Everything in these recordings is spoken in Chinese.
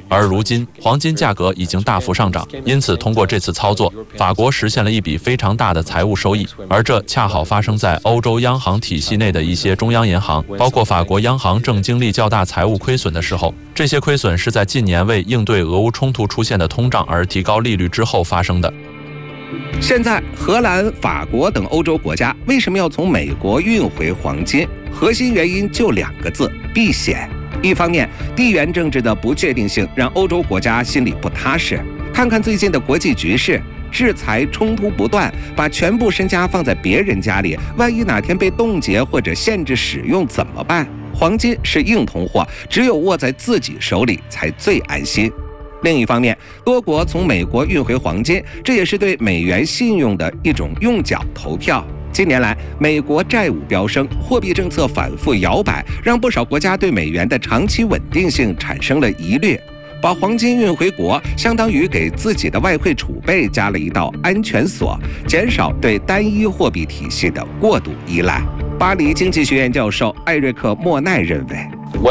而如今黄金价格已经大幅上涨，因此通过这次操作，法国实现了一笔非常大的财务收益，而这恰好发生在欧洲央行体系内的一些中央银行，包括法国央行正经历较大财务亏损的时候。这些亏损是在近年为应对俄乌冲突出现的通胀而提高利率之后发生的。 现在荷兰、法国等欧洲国家为什么要从美国运回黄金？核心原因就2个字：避险。一方面，地缘政治的不确定性让欧洲国家心里不踏实。看看最近的国际局势，制裁冲突不断，把全部身家放在别人家里，万一哪天被冻结或者限制使用怎么办？黄金是硬通货，只有握在自己手里才最安心。另一方面，多国从美国运回黄金，这也是对美元信用的一种用脚投票。近年来，美国债务飙升，货币政策反复摇摆，让不少国家对美元的长期稳定性产生了疑虑。把黄金运回国，相当于给自己的外汇储备加了一道安全锁，减少对单一货币体系的过度依赖。巴黎经济学院教授艾瑞克·莫奈认为，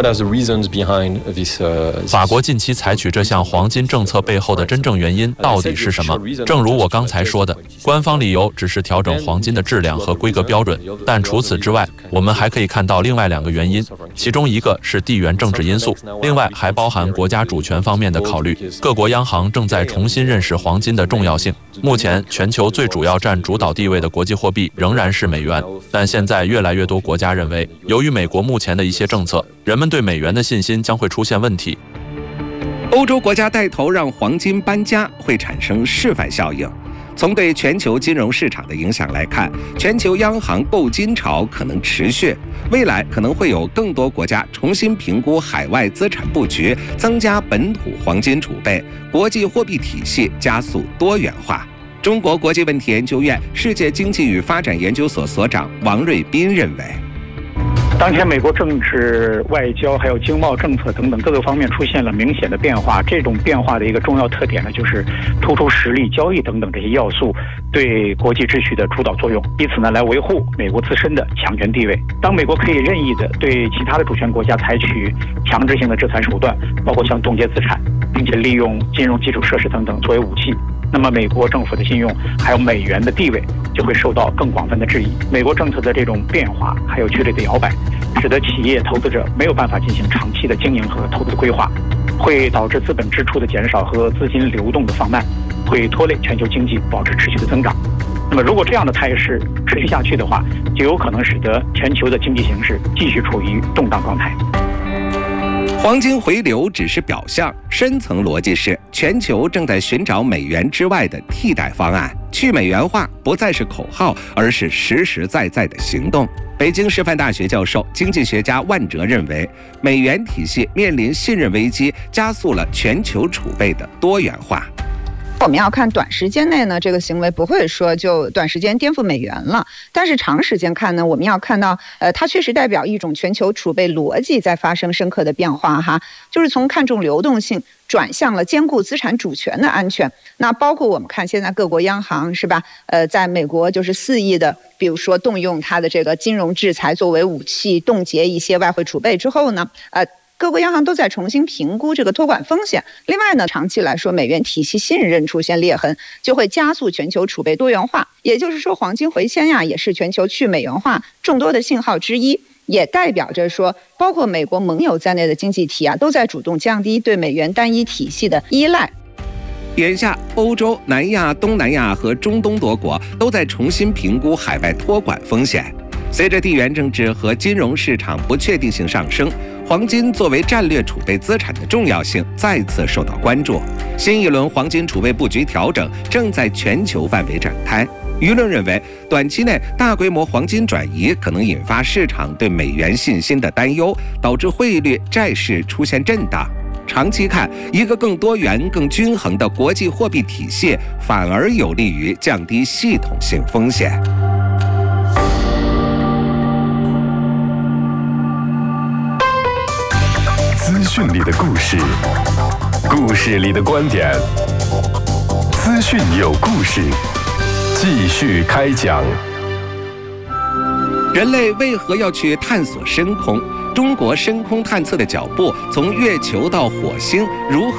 法国近期采取这项黄金政策背后的真正原因到底是什么？正如我刚才说的，官方理由只是调整黄金的质量和规格标准，但除此之外，我们还可以看到另外2个原因，其中一个是地缘政治因素，另外还包含国家主权方面的考虑。各国央行正在重新认识黄金的重要性。目前，全球最主要占主导地位的国际货币仍然是美元，但现在越来越多国家认为，由于美国目前的一些政策，人们对美元的信心将会出现问题。 欧洲国家带头让黄金搬家，会产生示范效应。从对全球金融市场的影响来看，全球央行购金潮可能持续，未来可能会有更多国家重新评估海外资产布局，增加本土黄金储备，国际货币体系加速多元化。中国国际问题研究院世界经济与发展研究所所长王瑞斌认为， 当前美国政治、外交还有经贸政策等等各个方面出现了明显的变化，这种变化的一个重要特点呢，就是突出实力、交易等等这些要素对国际秩序的主导作用，以此呢来维护美国自身的强权地位。当美国可以任意的对其他的主权国家采取强制性的制裁手段，包括像冻结资产，并且利用金融基础设施等等作为武器，那么美国政府的信用还有美元的地位就会受到更广泛的质疑。美国政策的这种变化还有剧烈的摇摆，使得企业投资者没有办法进行长期的经营和投资规划，会导致资本支出的减少和资金流动的放慢，会拖累全球经济保持持续的增长。那么如果这样的态势持续下去的话，就有可能使得全球的经济形势继续处于动荡状态。 黄金回流只是表象，深层逻辑是全球正在寻找美元之外的替代方案。去美元化不再是口号，而是实实在在的行动。北京师范大学教授、经济学家万哲认为，美元体系面临信任危机，加速了全球储备的多元化。 我们要看短时间内呢，这个行为不会说就短时间颠覆美元了，但是长时间看呢，我们要看到，它确实代表一种全球储备逻辑在发生深刻的变化哈，就是从看重流动性转向了兼顾资产主权的安全。那包括我们看现在各国央行是吧？在美国就是肆意的，比如说动用它的这个金融制裁作为武器，冻结一些外汇储备之后呢，各国央行都在重新评估这个托管风险。另外呢，长期来说，美元体系信任出现裂痕，就会加速全球储备多元化。也就是说，黄金回迁呀，也是全球去美元化众多的信号之一，也代表着说，包括美国盟友在内的经济体啊，都在主动降低对美元单一体系的依赖。 眼下，欧洲、南亚、东南亚和中东多国都在重新评估海外托管风险。随着地缘政治和金融市场不确定性上升，黄金作为战略储备资产的重要性再次受到关注。新一轮黄金储备布局调整正在全球范围展开。舆论认为，短期内大规模黄金转移可能引发市场对美元信心的担忧，导致汇率、债市出现震荡。长期看，一个更多元、更均衡的国际货币体系反而有利于降低系统性风险。 资讯里的故事，故事里的观点，资讯有故事，继续开讲。 人类为何要去探索深空？中国深空探测的脚步从月球到火星如何